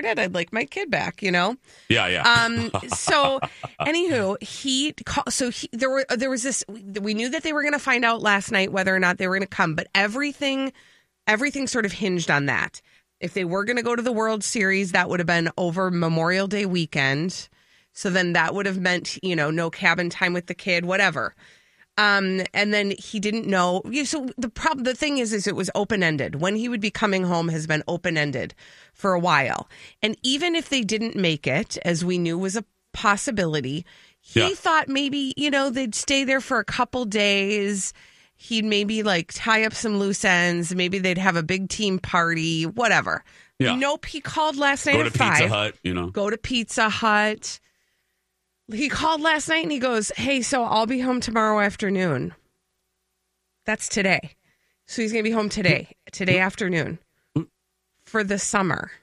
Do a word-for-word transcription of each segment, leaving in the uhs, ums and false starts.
I'd like my kid back, you know? Yeah, yeah. Um. So, anywho, he call, so he there were there was this. We knew that they were going to find out last night whether or not they were going to come, but everything, everything sort of hinged on that. If they were going to go to the World Series, that would have been over Memorial Day weekend. So then that would have meant, you know, no cabin time with the kid, whatever. Um, and then he didn't know. So the problem, the thing is, is it was open ended. When he would be coming home has been open ended for a while. And even if they didn't make it, as we knew was a possibility, he Yeah. thought maybe, you know, they'd stay there for a couple days. He'd maybe like tie up some loose ends. Maybe they'd have a big team party, whatever. Yeah. Nope. He called last night Go at to five. Pizza Hut, you know. Go to Pizza Hut. He called last night and he goes, hey, so I'll be home tomorrow afternoon. That's today. So he's going to be home today, today afternoon for the summer.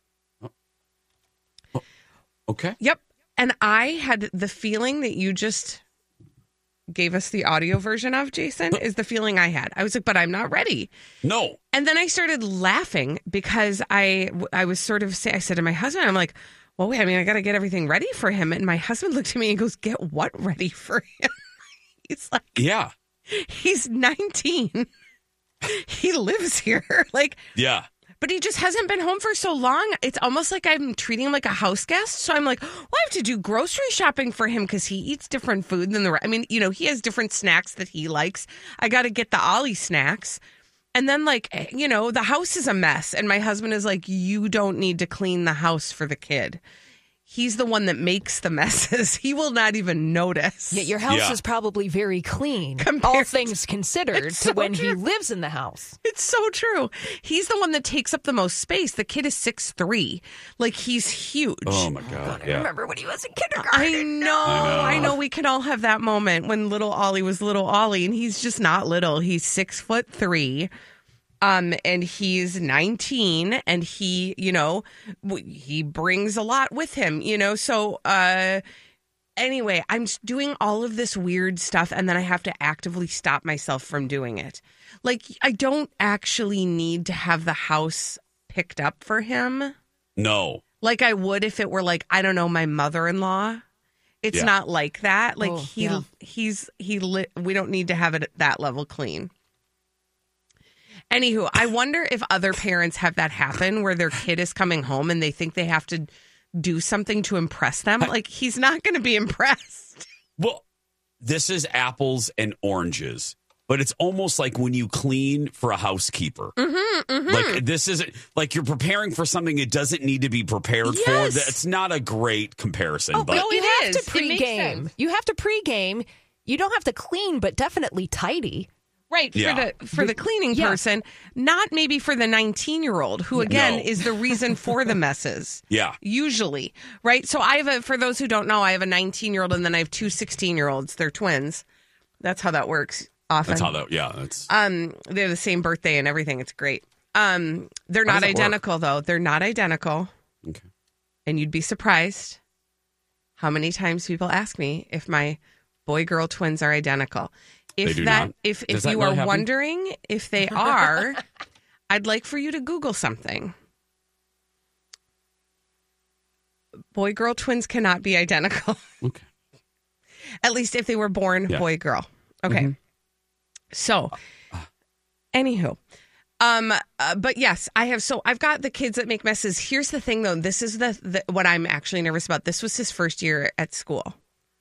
Okay. Yep. And I had the feeling that you just gave us the audio version of, Jason, is the feeling I had. I was like, but I'm not ready. No. And then I started laughing because I, I was sort of, say, I said to my husband, I'm like, well, wait, I mean, I got to get everything ready for him. And my husband looked at me and goes, get what ready for him? He's like, Yeah. he's nineteen. He lives here. Like, Yeah. but he just hasn't been home for so long. It's almost like I'm treating him like a house guest. So I'm like, well, I have to do grocery shopping for him because he eats different food than the rest. I mean, you know, he has different snacks that he likes. I got to get the Ollie snacks. And then, like, you know, the house is a mess. And my husband is like, you don't need to clean the house for the kid. He's the one that makes the messes. He will not even notice. Yet your house Yeah. is probably very clean, Compared all to- things considered, It's to so when he true. lives in the house. It's so true. He's the one that takes up the most space. The kid is six three. Like, he's huge. Oh, my God. I Yeah. remember when he was in kindergarten. I know, I know. We can all have that moment when little Ollie was little Ollie, and he's just not little. He's six foot three. Um, and he's nineteen, and he, you know, w- he brings a lot with him, you know. So, uh, anyway, I'm s- doing all of this weird stuff, and then I have to actively stop myself from doing it. Like, I don't actually need to have the house picked up for him No. like I would if it were like, I don't know, my mother-in-law. It's Yeah. not like that. Like Oh, he, yeah. he's, he lit. We don't need to have it at that level clean. Anywho, I wonder if other parents have that happen where their kid is coming home and they think they have to do something to impress them. Like, he's not going to be impressed. Well, this is apples and oranges, but it's almost like when you clean for a housekeeper. Mm-hmm, mm-hmm. Like, this isn't like you're preparing for something it doesn't need to be prepared Yes. for. That's not a great comparison. Oh, but but No, you it have is. to It makes pregame. sense. You have to pregame. You don't have to clean, but definitely tidy. Right, Yeah. for the for the cleaning Yeah. person, not maybe for the nineteen-year-old who, again, No. is the reason for the messes. yeah. Usually, right? So I have a, for those who don't know, I have a nineteen-year-old and then I have two sixteen-year-olds. They're twins. That's how that works often. That's how that, yeah. That's, Um, they're the same birthday and everything. It's great. Um, they're How not does it work? identical, though. They're not identical. okay. And you'd be surprised how many times people ask me if my boy-girl twins are identical. If They do that, not? if Does if that you not are happen? wondering if they are, I'd like for you to Google something. Boy-girl twins cannot be identical. Okay. At least if they were born Yeah. boy-girl. Okay. So, anywho. Um, uh, but yes, I have. So I've got the kids that make messes. Here's the thing, though. This is the, the what I'm actually nervous about. This was his first year at school.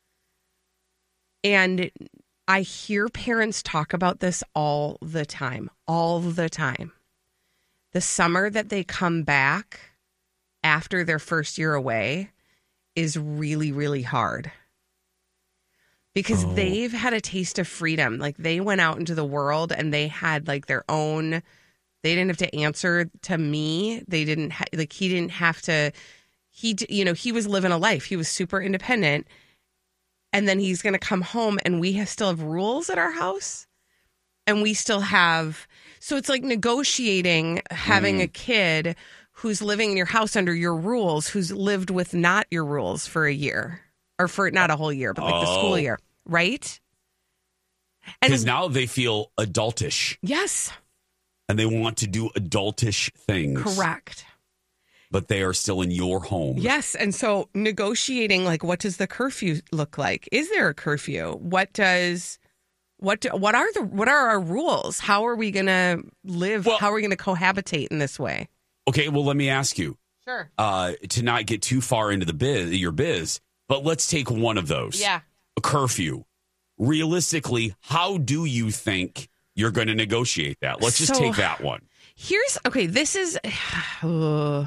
And I hear parents talk about this all the time, all the time. The summer that they come back after their first year away is really, really hard. Because Oh. they've had a taste of freedom. Like, they went out into the world and they had like their own, they didn't have to answer to me. They didn't ha- like, he didn't have to, he, d- you know, he was living a life. He was super independent. And then he's going to come home and we have, still have rules at our house. And we still have, so it's like negotiating having Mm. a kid who's living in your house under your rules, who's lived with not your rules for a year. Or for not a whole year, but like the school Oh. year, right? And Because now they feel adultish yes, and they want to do adultish things. correct. but they are still in your home. Yes. And so negotiating, like, what does the curfew look like? Is there a curfew? What does, what, do, what are the, what are our rules? How are we going to live? Well, How are we going to cohabitate in this way? Okay. Well, let me ask you, Sure. uh, to not get too far into the biz, your biz, but let's take one of those. Yeah. A curfew. Realistically, how do you think you're going to negotiate that? Let's just So- take that one. Here's, okay, this is, uh,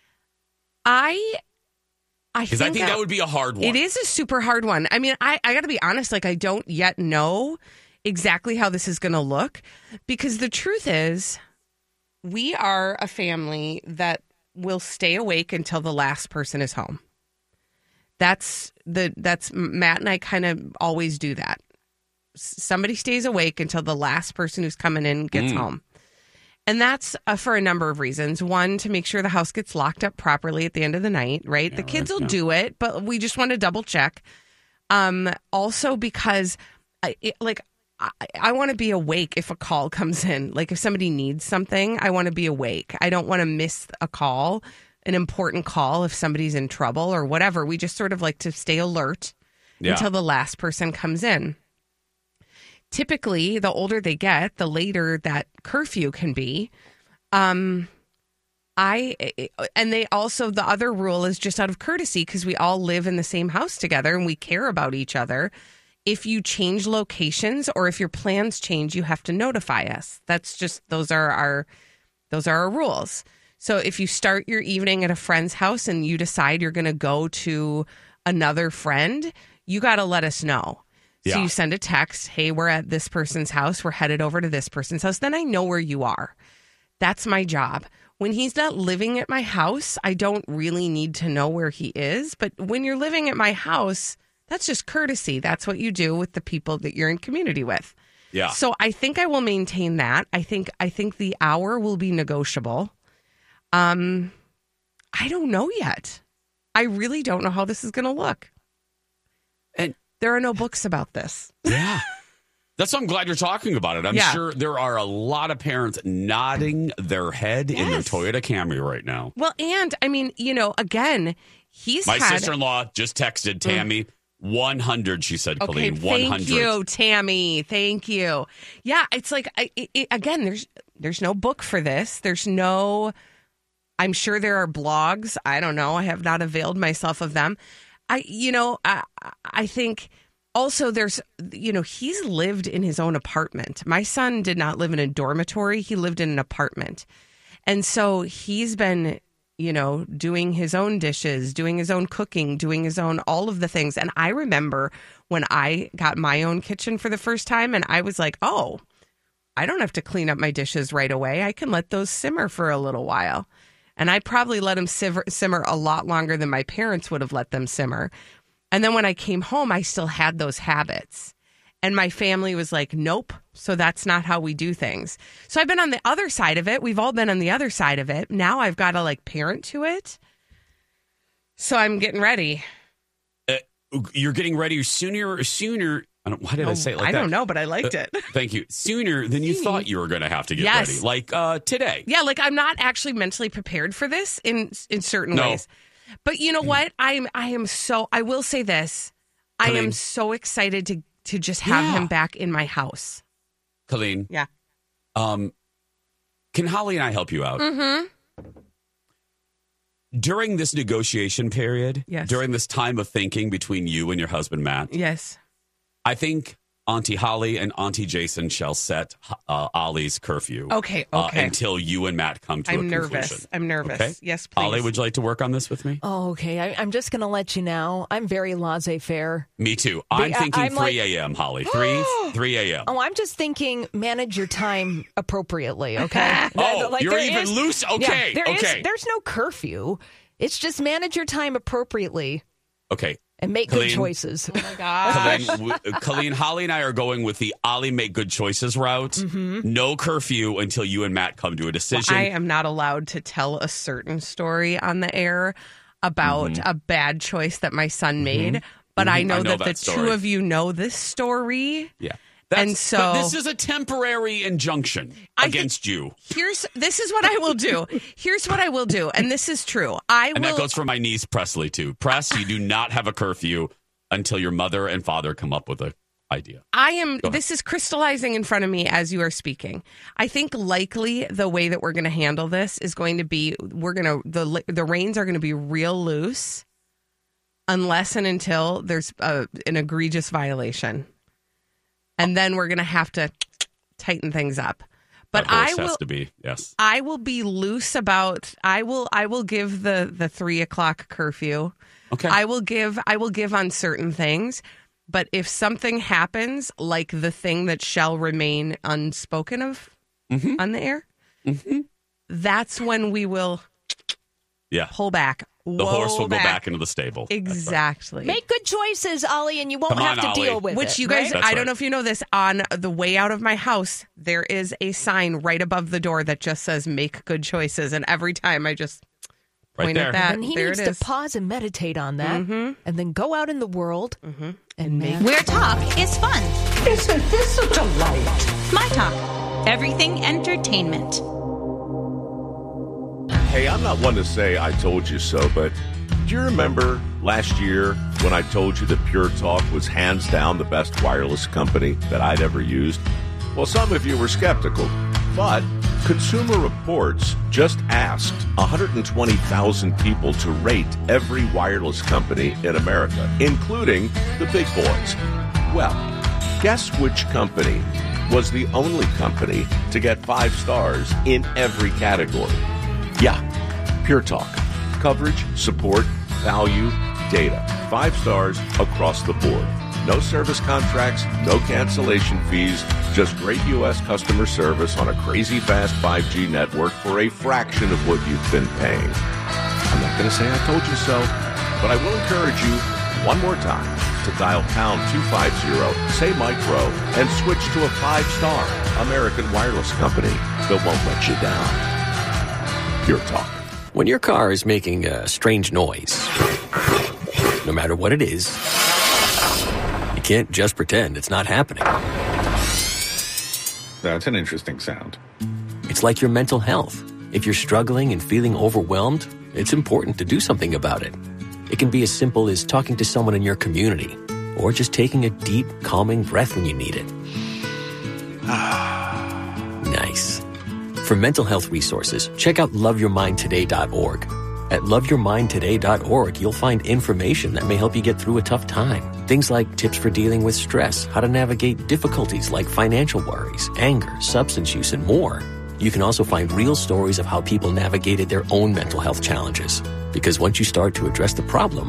I, I Because I think that would be a hard one. It is a super hard one. I mean, I, I got to be honest, like, I don't yet know exactly how this is going to look, because the truth is, we are a family that will stay awake until the last person is home. That's the, that's Matt and I kind of always do that. S- Somebody stays awake until the last person who's coming in gets Mm. home. And that's uh, for a number of reasons. One, to make sure the house gets locked up properly at the end of the night, right? Yeah, the kids right, will yeah. do it, but we just want to double check. Um, also, because I, it, like I, I want to be awake if a call comes in. Like if somebody needs something, I want to be awake. I don't want to miss a call, an important call if somebody's in trouble or whatever. We just sort of like to stay alert Yeah. until the last person comes in. Typically, the older they get, the later that curfew can be. Um, I and they also, the other rule is just out of courtesy, because we all live in the same house together and we care about each other. If you change locations or if your plans change, you have to notify us. That's just, those are our those are our rules. So if you start your evening at a friend's house and you decide you're going to go to another friend, you got to let us know. So Yeah. you send a text, hey, we're at this person's house. We're headed over to this person's house. Then I know where you are. That's my job. When he's not living at my house, I don't really need to know where he is. But when you're living at my house, that's just courtesy. That's what you do with the people that you're in community with. Yeah. So I think I will maintain that. I think I think the hour will be negotiable. Um, I don't know yet. I really don't know how this is going to look. And There are no books about this. yeah. That's why I'm glad you're talking about it. I'm Yeah. sure there are a lot of parents nodding their head in their Yes. Toyota Camry right now. Well, and I mean, you know, again, he's My had. sister-in-law just texted Tammy one hundred, she said, Okay, Colleen. one hundred. thank you, Tammy. Thank you. Yeah, it's like I, it, it- again, there's there's no book for this. There's no. I'm sure there are blogs. I don't know. I have not availed myself of them. I, you know, I, I think also there's, you know, he's lived in his own apartment. My son did not live in a dormitory. He lived in an apartment. And so he's been, you know, doing his own dishes, doing his own cooking, doing his own, all of the things. And I remember when I got my own kitchen for the first time and I was like, oh, I don't have to clean up my dishes right away. I can let those simmer for a little while. And I probably let them simmer, simmer a lot longer than my parents would have let them simmer. And then when I came home, I still had those habits. And my family was like, nope. So that's not how we do things. So I've been on the other side of it. We've all been on the other side of it. Now I've got to like parent to it. So I'm getting ready. Uh, you're getting ready sooner, sooner. I don't, why did I say it like I that? don't know, but I liked Uh, it. Thank you. Sooner than you thought you were going to have to get Yes. ready. Like uh, today. Yeah, like I'm not actually mentally prepared for this in in certain No. ways. But you know what? I'm I am so I will say this. I am Colleen. so excited to to just have Yeah. him back in my house. Colleen, Yeah. um, can Holly and I help you out? Mm-hmm. During this negotiation period, Yes. during this time of thinking between you and your husband, Matt, Yes. I think Auntie Holly and Auntie Jason shall set uh, Ollie's curfew. Okay, uh, okay. until you and Matt come to a I'm nervous. conclusion. I'm nervous. Okay? Yes, please. Ollie, would you like to work on this with me? Oh, okay. I, I'm just going to let you know. I'm very laissez-faire. Me too. I'm I- thinking I'm like- three a.m., Holly. three, three a.m. Oh, I'm just thinking manage your time appropriately, okay? Oh, Like, you're there even is- loose? Yeah, Okay, there is- okay. there's no curfew. It's just manage your time appropriately Okay. and make Colleen. good choices. Oh my gosh. Colleen, w- Colleen, Holly and I are going with the Ollie make good choices route. Mm-hmm. No curfew until you and Matt come to a decision. I am not allowed to tell a certain story on the air about a bad choice that my son made. But I Mhm. know I know that, that the story. two of you know this story. yeah. That's, and so but this is a temporary injunction I against think, you. Here's this is what I will do. Here's what I will do, and this is true. I and will. that goes for my niece Presley too. Press, you do not have a curfew until your mother and father come up with an idea. I am. This is crystallizing in front of me as you are speaking. I think likely the way that we're going to handle this is going to be we're going to the the reins are going to be real loose, unless and until there's a, an egregious violation. And then we're going to have to tighten things up. But that I will has to be, yes. I will be loose about I will I will give the the three o'clock curfew. Okay. I will give I will give on certain things. But if something happens, like the thing that shall remain unspoken of mm-hmm. on the air, mm-hmm. that's when we will yeah. pull back. The Whoa, horse will back. go back into the stable. Exactly. Make good choices, Ollie, and you won't Come have on, to Ollie. deal with Which it. you guys, right? I right. don't know if you know this, on the way out of my house, there is a sign right above the door that just says make good choices. And every time I just Right point there. at that, And he there needs it to is. pause and meditate on that, Mhm. and then go out in the world Mm-hmm. and make. Where talk is fun. Isn't this a delight? My Talk. Everything entertainment. Hey, I'm not one to say I told you so, but do you remember last year when I told you that Pure Talk was hands down the best wireless company that I'd ever used? Well, some of you were skeptical, but Consumer Reports just asked one hundred twenty thousand people to rate every wireless company in America, including the big boys. Well, guess which company was the only company to get five stars in every category? Yeah, Pure Talk. Coverage, support, value, data. Five stars across the board. No service contracts, no cancellation fees, just great U S customer service on a crazy fast five G network for a fraction of what you've been paying. I'm not going to say I told you so, but I will encourage you one more time to dial pound two fifty, say micro, and switch to a five-star American wireless company that won't let you down. Pure Talk. When your car is making a strange noise, no matter what it is, you can't just pretend it's not happening. That's an interesting sound. It's like your mental health. If you're struggling and feeling overwhelmed, it's important to do something about it. It can be as simple as talking to someone in your community, or just taking a deep, calming breath when you need it. Nice. For mental health resources, check out love your mind today dot org. At love your mind today dot org, you'll find information that may help you get through a tough time. Things like tips for dealing with stress, how to navigate difficulties like financial worries, anger, substance use, and more. You can also find real stories of how people navigated their own mental health challenges. Because once you start to address the problem,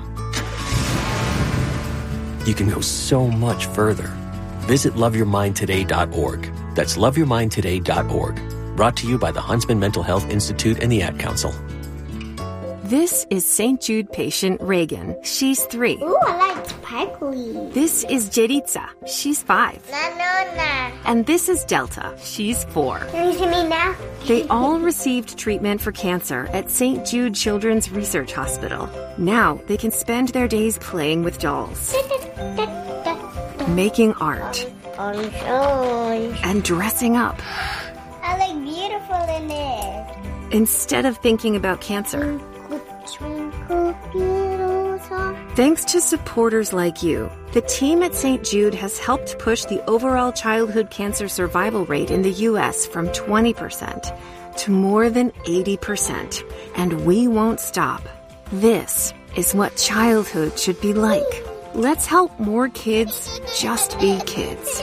you can go so much further. Visit love your mind today dot org. That's love your mind today dot org. Brought to you by the Huntsman Mental Health Institute and the Ad Council. This is Saint Jude patient Reagan. She's three. Ooh, I like sparkly. This is Jeritza. She's five. No, no, no. And this is Delta. She's four. Can you see me now? They all received treatment for cancer at Saint Jude Children's Research Hospital. Now they can spend their days playing with dolls, making art, Orange, orange. and dressing up. I look beautiful in it. Instead of thinking about cancer. Twinkle, little star. Thanks to supporters like you, the team at Saint Jude has helped push the overall childhood cancer survival rate in the U S from twenty percent to more than eighty percent. And we won't stop. This is what childhood should be like. Let's help more kids just be kids.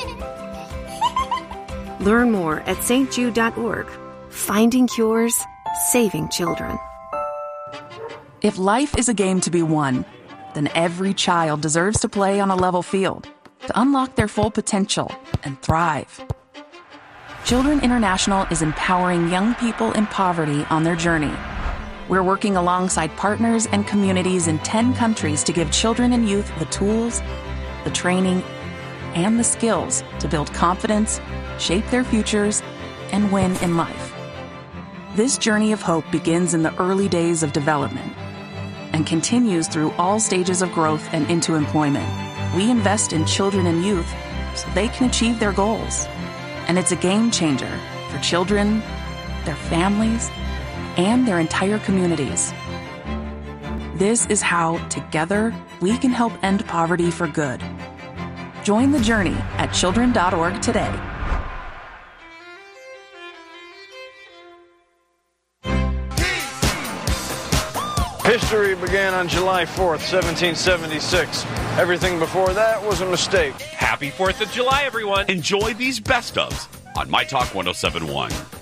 Learn more at s t jude dot org. Finding cures, saving children. If life is a game to be won, then every child deserves to play on a level field to unlock their full potential and thrive. Children International is empowering young people in poverty on their journey. We're working alongside partners and communities in ten countries to give children and youth the tools, the training, and the skills to build confidence, shape their futures, and win in life. This journey of hope begins in the early days of development and continues through all stages of growth and into employment. We invest in children and youth so they can achieve their goals. And it's a game changer for children, their families, and their entire communities. This is how, together, we can help end poverty for good. Join the journey at children dot org today. History began on July fourth, seventeen seventy-six. Everything before that was a mistake. Happy fourth of July, everyone. Enjoy these best ofs on My Talk one oh seven point one.